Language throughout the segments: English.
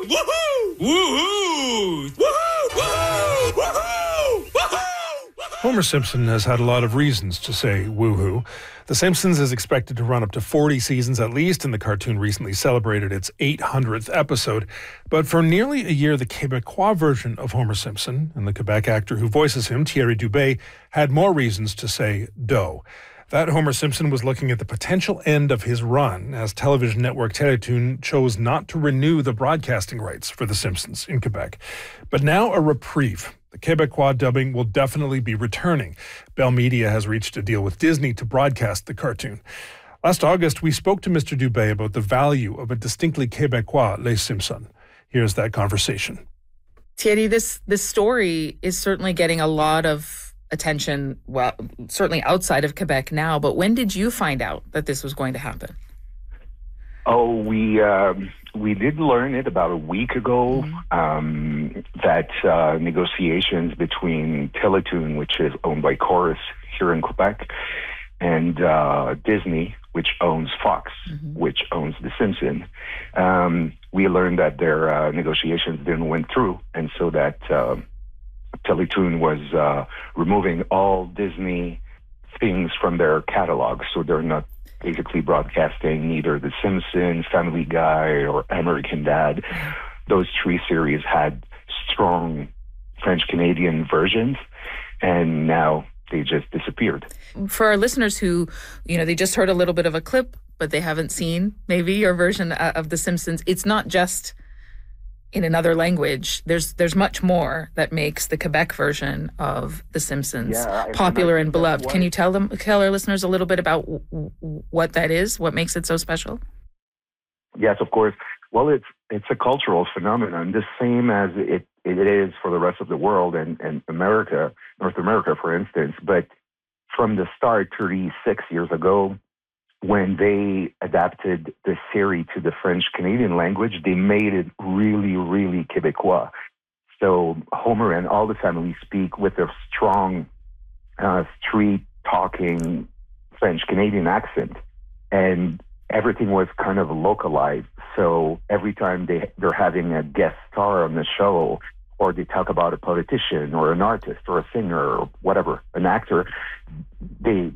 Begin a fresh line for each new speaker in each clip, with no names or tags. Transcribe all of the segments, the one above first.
Woohoo! Woohoo! Woohoo! Woohoo! Woohoo!
Homer Simpson has had a lot of reasons to say woohoo. The Simpsons is expected to run up to 40 seasons at least, and the cartoon recently celebrated its 800th episode. But for nearly a year, the Quebecois version of Homer Simpson and the Quebec actor who voices him, Thierry Dubé, had more reasons to say dough. That Homer Simpson was looking at the potential end of his run as television network Télétoon chose not to renew the broadcasting rights for The Simpsons in Quebec. But now a reprieve. The Quebecois dubbing will definitely be returning. Bell Media has reached a deal with Disney to broadcast the cartoon. Last August, we spoke to Mr. Dubé about the value of a distinctly Quebecois Les Simpsons. Here's that conversation.
Thierry, this story is certainly getting a lot of attention, well, certainly outside of Quebec now, but when did you find out that this was going to happen?
Oh, we did learn it about a week ago, that negotiations between Télétoon, which is owned by Corus here in Quebec, and Disney, which owns Fox, which owns The Simpsons. We learned that their negotiations didn't went through, and so that Télétoon was removing all Disney things from their catalog, so they're not basically broadcasting either The Simpsons, Family Guy, or American Dad. Those three series had strong French-Canadian versions, and now they just disappeared.
For our listeners who, they just heard a little bit of a clip, but they haven't seen maybe your version of The Simpsons, it's not just in another language. There's much more that makes the Quebec version of The Simpsons popular and beloved. Can you tell our listeners a little bit about what that is, what makes it so special?
Yes, of course. Well, it's a cultural phenomenon, the same as it is for the rest of the world and America, North America, for instance. But from the start, 36 years ago, when they adapted the series to the French-Canadian language, they made it really, really Quebecois. So Homer and all the family speak with a strong, street-talking French-Canadian accent. And everything was kind of localized. So every time they're having a guest star on the show, or they talk about a politician or an artist or a singer or whatever, an actor, the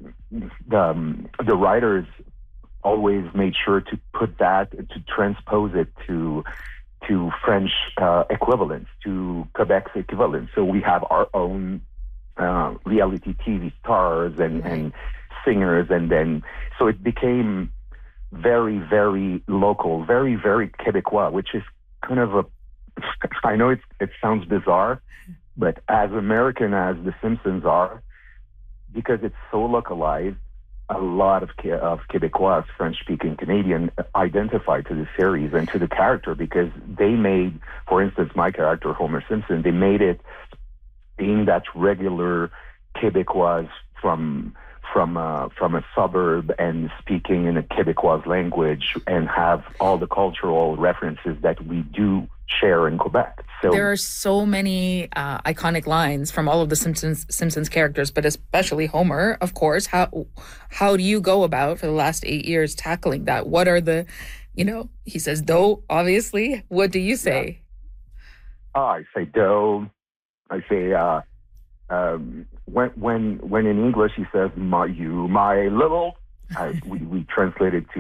writers always made sure to put that, to transpose it to French equivalents, to Quebec's equivalent. So we have our own reality TV stars and singers, and then so it became very, very local, very, very Quebecois, which is kind of I know it sounds bizarre, but as American as The Simpsons are, because it's so localized, a lot of Quebecois, French-speaking Canadian, identify to the series and to the character, because they made, for instance, my character, Homer Simpson, they made it being that regular Quebecois from a suburb and speaking in a Quebecois language and have all the cultural references that we do share in Quebec. So
there are so many iconic lines from all of the Simpsons characters, but especially Homer, of course. How do you go about, for the last 8 years, tackling that? What are the, he says dough, obviously. What do you say?
Yeah. I say dough. I say, when in English he says, my little, we translate it to